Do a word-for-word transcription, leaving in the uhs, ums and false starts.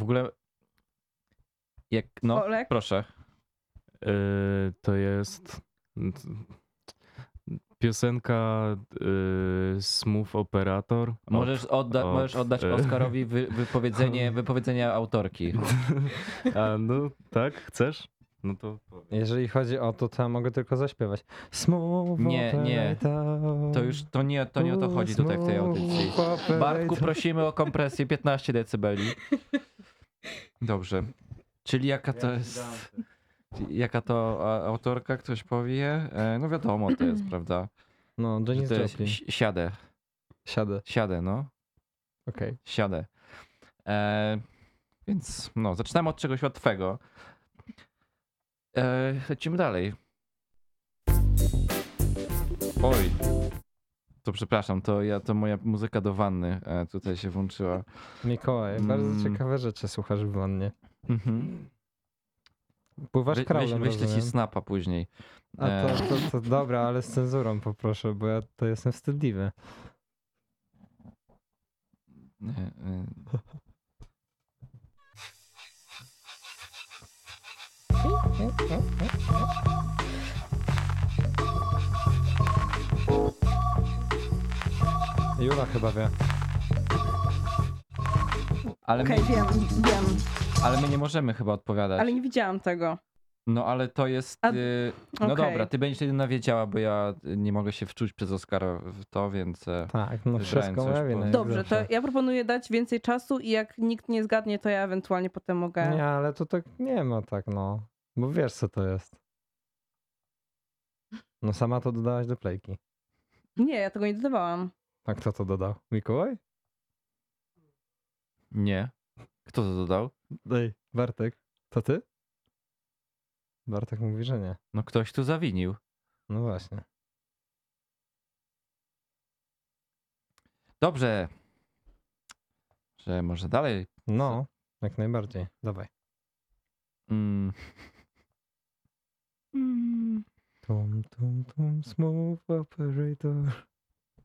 W ogóle jak, no, Olek? proszę. Yy, to jest piosenka yy, Smooth Operator. Od, Możesz, odda- od, możesz oddać yy, Oskarowi wy- wypowiedzenie, wypowiedzenie autorki. A no tak, chcesz? No to powiem. Jeżeli chodzi o to, to ja mogę tylko zaśpiewać. Smooth Nie, nie. operator. To już to nie, to nie o to chodzi tutaj w tej audycji. Smooth operator. Bartku, prosimy o kompresję piętnaście decybeli. Dobrze. Czyli jaka to jest... Jaka to a, autorka, ktoś powie? E, no wiadomo, to jest, prawda? No, Że Janis to jest Joplin. si- siadę. Siadę. Siadę, no. Okej. Siadę. E, więc no, zaczynamy od czegoś łatwego. E, lecimy dalej. Oj. To przepraszam, to ja to moja muzyka do wanny e, tutaj się włączyła. Mikołaj, bardzo Mm. ciekawe rzeczy słuchasz w wannie. Mhm. Pływasz Wy, wyś, kraulem, wyślę ci rozumiem. snapa później. A E, to, to, to dobra, ale z cenzurą poproszę, bo ja to jestem wstydliwy. nie, e, Jula chyba wie. ale, Okej, my, wiem, wiem, ale my nie możemy chyba odpowiadać. ale nie widziałam tego. No ale to jest. A- y, no okej. dobra, ty będziesz jedyna wiedziała, bo ja nie mogę się wczuć przez Oscara w to, więc. e, Tak, no Wybrałem wszystko coś, moja bo- wina. jak Dobrze, to zawsze. ja proponuję dać więcej czasu i jak nikt nie zgadnie, to ja ewentualnie potem mogę... Nie, ale to tak nie ma tak, no. Bo wiesz co to jest. No sama to dodałaś do playki. Nie, ja tego nie dodawałam. A kto to dodał? Mikołaj? Nie. Kto to dodał? Daj. Bartek. To ty? Bartek mówi, że nie. No ktoś tu zawinił. No właśnie. Dobrze. Że może dalej. No, jak najbardziej. Dawaj. Mm. Mm. Tum, tum, tum, smooth operator.